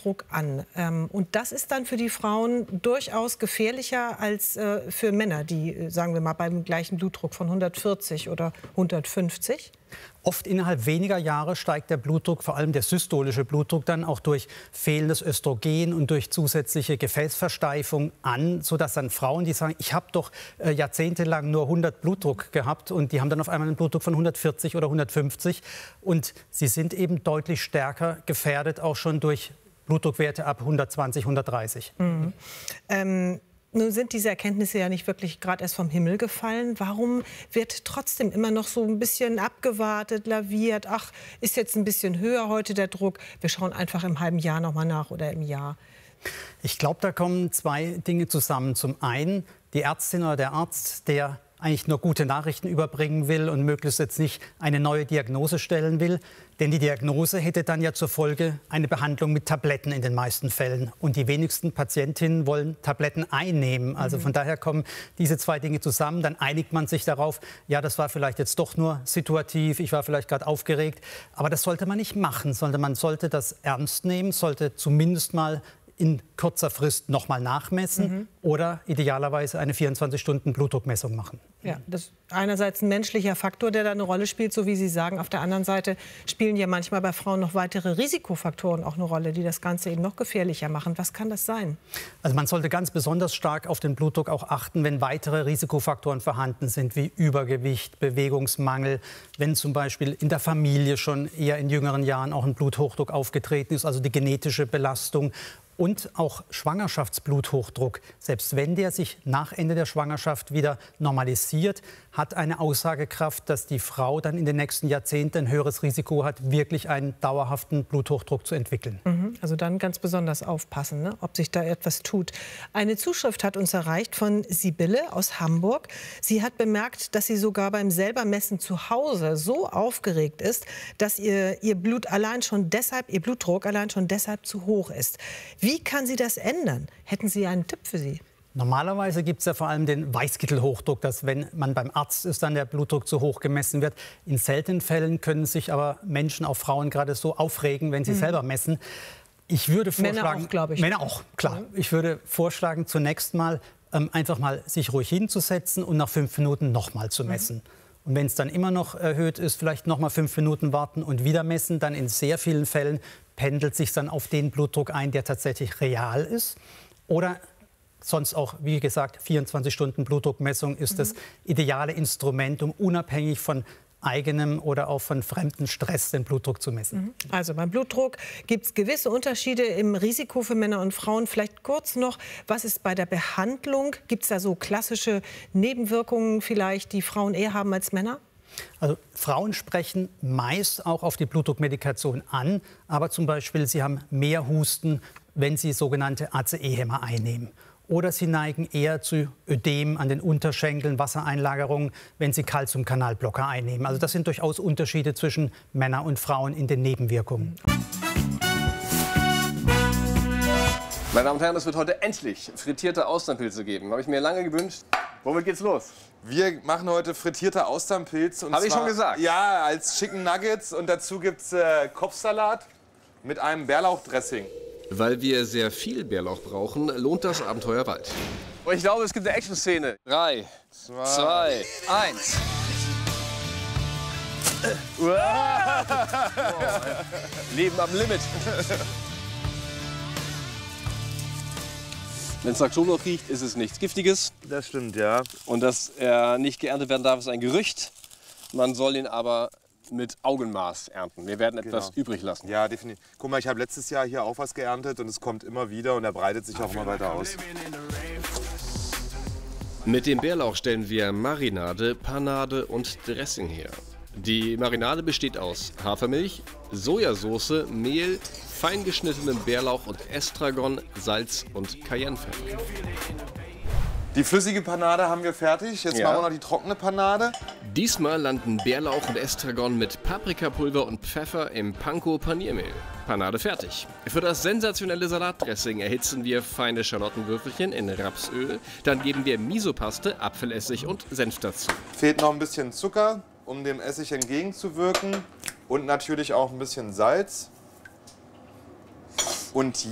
Blutdruck an. Und das ist dann für die Frauen durchaus gefährlicher als für Männer, die, sagen wir mal, beim gleichen Blutdruck von 140 oder 150. Oft innerhalb weniger Jahre steigt der Blutdruck, vor allem der systolische Blutdruck, dann auch durch fehlendes Östrogen und durch zusätzliche Gefäßversteifung an, sodass dann Frauen, die sagen, ich habe doch jahrzehntelang nur 100 Blutdruck gehabt und die haben dann auf einmal einen Blutdruck von 140 oder 150 und sie sind eben deutlich stärker gefährdet, auch schon durch Blutdruckwerte ab 120, 130. Mhm. Nun sind diese Erkenntnisse ja nicht wirklich gerade erst vom Himmel gefallen. Warum wird trotzdem immer noch so ein bisschen abgewartet, laviert? Ach, ist jetzt ein bisschen höher heute der Druck. Wir schauen einfach im halben Jahr noch mal nach oder im Jahr. Ich glaube, da kommen zwei Dinge zusammen. Zum einen die Ärztin oder der Arzt, der eigentlich nur gute Nachrichten überbringen will und möglichst jetzt nicht eine neue Diagnose stellen will. Denn die Diagnose hätte dann ja zur Folge eine Behandlung mit Tabletten in den meisten Fällen. Und die wenigsten Patientinnen wollen Tabletten einnehmen. Also von daher kommen diese zwei Dinge zusammen. Dann einigt man sich darauf, ja, das war vielleicht jetzt doch nur situativ, ich war vielleicht gerade aufgeregt. Aber das sollte man nicht machen, sondern man sollte das ernst nehmen, sollte zumindest mal in kurzer Frist noch mal nachmessen oder idealerweise eine 24-Stunden-Blutdruckmessung machen. Ja, das ist einerseits ein menschlicher Faktor, der da eine Rolle spielt, so wie Sie sagen. Auf der anderen Seite spielen ja manchmal bei Frauen noch weitere Risikofaktoren auch eine Rolle, die das Ganze eben noch gefährlicher machen. Was kann das sein? Also man sollte ganz besonders stark auf den Blutdruck auch achten, wenn weitere Risikofaktoren vorhanden sind, wie Übergewicht, Bewegungsmangel, wenn zum Beispiel in der Familie schon eher in jüngeren Jahren auch ein Bluthochdruck aufgetreten ist, also die genetische Belastung. Und auch Schwangerschaftsbluthochdruck, selbst wenn der sich nach Ende der Schwangerschaft wieder normalisiert, hat eine Aussagekraft, dass die Frau dann in den nächsten Jahrzehnten ein höheres Risiko hat, wirklich einen dauerhaften Bluthochdruck zu entwickeln. Also dann ganz besonders aufpassen, ne? Ob sich da etwas tut. Eine Zuschrift hat uns erreicht von Sibylle aus Hamburg. Sie hat bemerkt, dass sie sogar beim Selbermessen zu Hause so aufgeregt ist, dass ihr Blutdruck allein schon deshalb zu hoch ist. Wie kann sie das ändern? Hätten Sie einen Tipp für sie? Normalerweise gibt es ja vor allem den Weißkittelhochdruck, dass wenn man beim Arzt ist, dann der Blutdruck zu hoch gemessen wird. In seltenen Fällen können sich aber Menschen, auch Frauen, gerade so aufregen, wenn sie selber messen. Ich würde vorschlagen, Männer auch, glaube ich. Männer auch, klar. Ich würde vorschlagen, zunächst mal einfach mal sich ruhig hinzusetzen und nach 5 Minuten noch mal zu messen. Und wenn es dann immer noch erhöht ist, vielleicht noch mal 5 Minuten warten und wieder messen. Dann in sehr vielen Fällen pendelt sich dann auf den Blutdruck ein, der tatsächlich real ist. Oder sonst auch, wie gesagt, 24 Stunden Blutdruckmessung ist das ideale Instrument, um unabhängig von eigenem oder auch von fremdem Stress den Blutdruck zu messen. Also beim Blutdruck gibt es gewisse Unterschiede im Risiko für Männer und Frauen. Vielleicht kurz noch, was ist bei der Behandlung? Gibt es da so klassische Nebenwirkungen vielleicht, die Frauen eher haben als Männer? Also Frauen sprechen meist auch auf die Blutdruckmedikation an, aber zum Beispiel sie haben mehr Husten, wenn sie sogenannte ACE-Hämmer einnehmen. Oder sie neigen eher zu Ödem an den Unterschenkeln, Wassereinlagerungen, wenn sie Calciumkanalblocker einnehmen. Also das sind durchaus Unterschiede zwischen Männern und Frauen in den Nebenwirkungen. Meine Damen und Herren, es wird heute endlich frittierte Austernpilze geben. Habe ich mir lange gewünscht. Womit geht's los? Wir machen heute frittierte Austernpilze. Habe ich schon gesagt? Ja, als Chicken Nuggets. Und dazu gibt's Kopfsalat mit einem Bärlauchdressing. Weil wir sehr viel Bärlauch brauchen, lohnt das Abenteuer Wald. Und ich glaube, es gibt eine Action-Szene. 3, 2, 1. Leben am Limit. Wenn es nach Knoblauch riecht, ist es nichts Giftiges. Das stimmt, ja. Und dass er nicht geerntet werden darf, ist ein Gerücht. Man soll ihn aber mit Augenmaß ernten. Wir werden etwas übrig lassen. Ja, definitiv. Guck mal, ich habe letztes Jahr hier auch was geerntet und es kommt immer wieder und er breitet sich auch immer weiter aus. Mit dem Bärlauch stellen wir Marinade, Panade und Dressing her. Die Marinade besteht aus Hafermilch, Sojasauce, Mehl, fein geschnittenem Bärlauch und Estragon, Salz und Cayennepfeffer. Die flüssige Panade haben wir fertig. Jetzt machen wir noch die trockene Panade. Diesmal landen Bärlauch und Estragon mit Paprikapulver und Pfeffer im Panko-Paniermehl. Panade fertig. Für das sensationelle Salatdressing erhitzen wir feine Schalottenwürfelchen in Rapsöl. Dann geben wir Misopaste, Apfelessig und Senf dazu. Fehlt noch ein bisschen Zucker, um dem Essig entgegenzuwirken. Und natürlich auch ein bisschen Salz. Und